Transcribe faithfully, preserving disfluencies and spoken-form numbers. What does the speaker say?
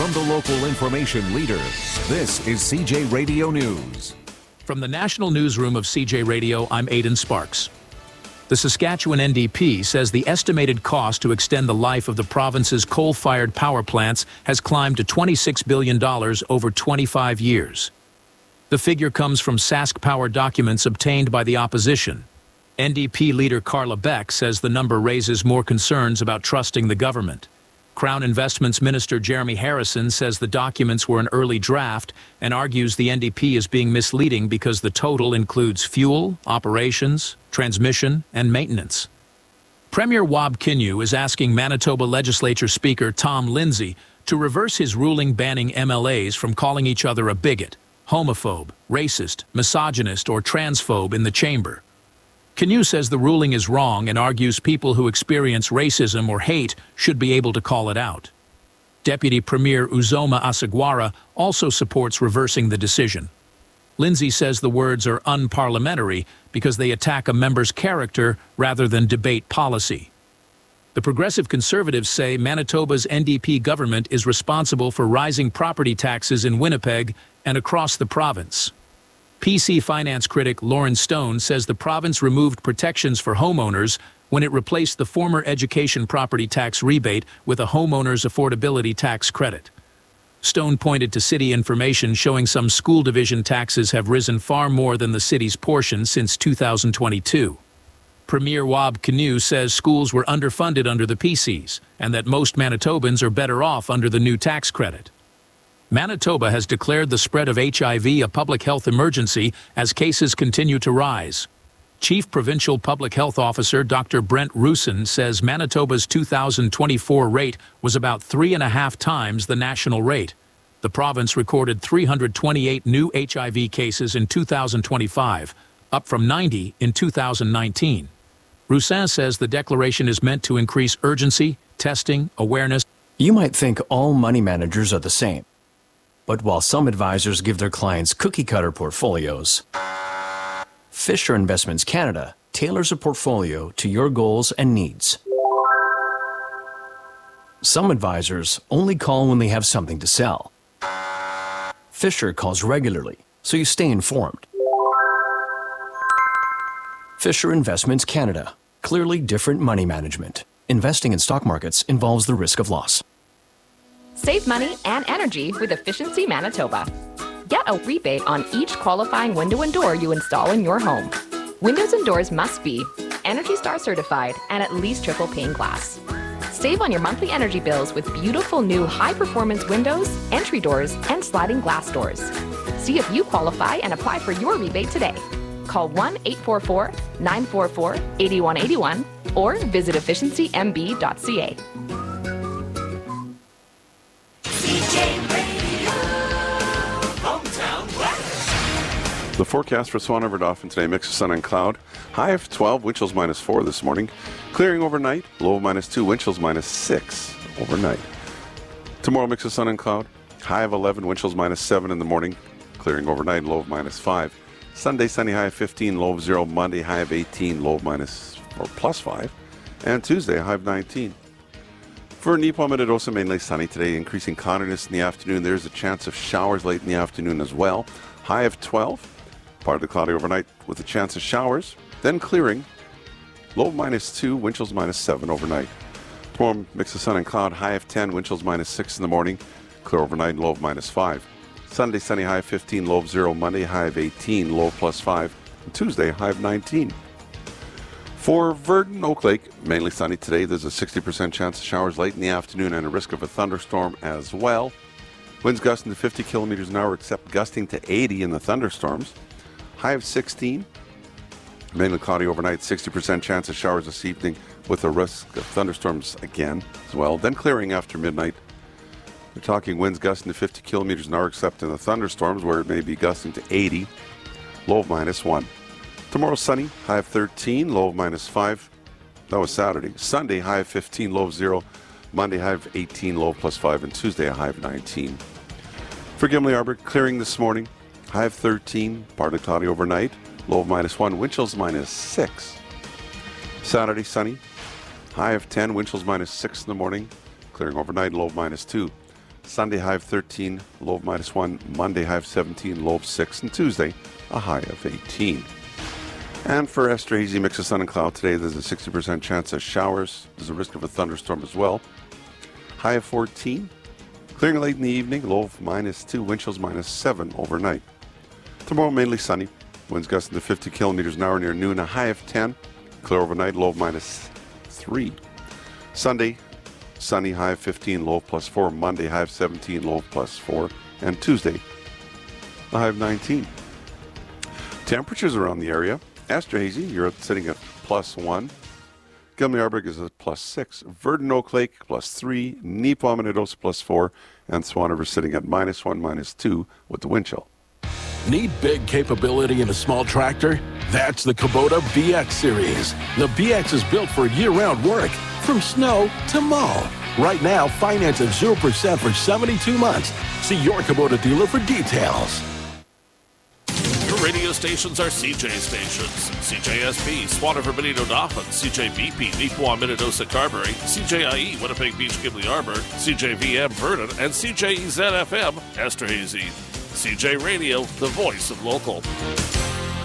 From the local information leader, this is C J Radio News. From the National Newsroom of C J Radio, I'm Aidan Sparks. The Saskatchewan N D P says the estimated cost to extend the life of the province's coal-fired power plants has climbed to twenty-six billion dollars over twenty-five years. The figure comes from Sask Power documents obtained by the opposition. N D P leader Carla Beck says the number raises more concerns about trusting the government. Crown Investments Minister Jeremy Harrison says the documents were an early draft and argues the N D P is being misleading because the total includes fuel, operations, transmission, and maintenance. Premier Wab Kinew is asking Manitoba Legislature Speaker Tom Lindsay to reverse his ruling banning M L As from calling each other a bigot, homophobe, racist, misogynist, or transphobe in the chamber. Kinew says the ruling is wrong and argues people who experience racism or hate should be able to call it out. Deputy Premier Uzoma Asagwara also supports reversing the decision. Lindsay says the words are unparliamentary because they attack a member's character rather than debate policy. The Progressive Conservatives say Manitoba's N D P government is responsible for rising property taxes in Winnipeg and across the province. P C finance critic Lauren Stone says the province removed protections for homeowners when it replaced the former education property tax rebate with a homeowner's affordability tax credit. Stone pointed to city information showing some school division taxes have risen far more than the city's portion since two thousand twenty-two. Premier Wab Kinew says schools were underfunded under the P Cs and that most Manitobans are better off under the new tax credit. Manitoba has declared the spread of H I V a public health emergency as cases continue to rise. Chief Provincial Public Health Officer Doctor Brent Rusin says Manitoba's two thousand twenty-four rate was about three and a half times the national rate. The province recorded three hundred twenty-eight new H I V cases in two thousand twenty-five, up from ninety in two thousand nineteen. Rusin says the declaration is meant to increase urgency, testing, awareness. You might think all money managers are the same. But while some advisors give their clients cookie-cutter portfolios, Fisher Investments Canada tailors a portfolio to your goals and needs. Some advisors only call when they have something to sell. Fisher calls regularly, so you stay informed. Fisher Investments Canada. Clearly different money management. Investing in stock markets involves the risk of loss. Save money and energy with Efficiency Manitoba. Get a rebate on each qualifying window and door you install in your home. Windows and doors must be Energy Star certified and at least triple pane glass. Save on your monthly energy bills with beautiful new high-performance windows, entry doors, and sliding glass doors. See if you qualify and apply for your rebate today. Call one eight four four, nine four four, eight one eight one or visit efficiency m b dot c a. The forecast for Swan River Dauphin today, mix of sun and cloud. High of twelve, wind chills minus four this morning. Clearing overnight, low of minus two, wind chills minus six overnight. Tomorrow, mix of sun and cloud. High of eleven, wind chills minus seven in the morning. Clearing overnight, low of minus five. Sunday, sunny, high of fifteen, low of zero. Monday, high of eighteen, low of minus or plus five. And Tuesday, high of nineteen. For Nippon Metadosa, mainly sunny today, increasing cloudiness in the afternoon. There's a chance of showers late in the afternoon as well. High of twelve. Partly cloudy overnight with a chance of showers, then clearing. Low minus two, wind chills minus seven overnight. Tomorrow, mix of sun and cloud, high of ten, wind chills minus six in the morning. Clear overnight, low of minus five. Sunday, sunny, high of fifteen, low of zero. Monday, high of eighteen, low of plus five. And Tuesday, high of nineteen. For Verdon, Oak Lake, mainly sunny today. There's a sixty percent chance of showers late in the afternoon and a risk of a thunderstorm as well. Winds gusting to fifty kilometers an hour, except gusting to eighty in the thunderstorms. High of sixteen. Mainly cloudy overnight, sixty percent chance of showers this evening with a risk of thunderstorms again as well. Then clearing after midnight. We're talking winds gusting to fifty kilometers an hour, except in the thunderstorms where it may be gusting to eighty. Low of minus one. Tomorrow sunny, high of thirteen, low of minus five. That was Saturday. Sunday, high of fifteen, low of zero. Monday, high of eighteen, low of plus five. And Tuesday, a high of nineteen. For Gimli Arbor, clearing this morning. High of thirteen, partly cloudy overnight, low of minus one, wind chills minus six. Saturday, sunny, high of ten, wind chills minus six in the morning, clearing overnight, low of minus two. Sunday, high of thirteen, low of minus one. Monday, high of seventeen, low of six. And Tuesday, a high of eighteen. And for extra hazy mix of sun and cloud today, there's a sixty percent chance of showers. There's a risk of a thunderstorm as well. High of fourteen. Clearing late in the evening, low of minus two. Wind chills minus seven overnight. Tomorrow, mainly sunny. Winds gusting to fifty kilometers an hour near noon. A high of ten. Clear overnight, low of minus three. Sunday, sunny, high of fifteen, low of plus four. Monday, high of seventeen, low of plus four. And Tuesday, a high of nineteen. Temperatures around the area. Astra hazy, you're sitting at plus one. Gilmy-Arberg is at plus six. Verdun Oak Lake, plus three. Neepawa-Minidosa, plus four. And Swan River sitting at minus one, minus two with the wind chill. Need big capability in a small tractor? That's the Kubota B X series. The B X is built for year-round work, from snow to mow. Right now, finance at zero percent for seventy-two months. See your Kubota dealer for details. Your radio stations are C J stations. C J S P, Swan River, Benito, Dauphin. C J B P, Neepawa, Minidosa, Carberry. C J I E, Winnipeg Beach, Gimli-Arberg. C J V M, Verdun. And C J E Z F M, Esterhazy. C J Radio, the voice of local.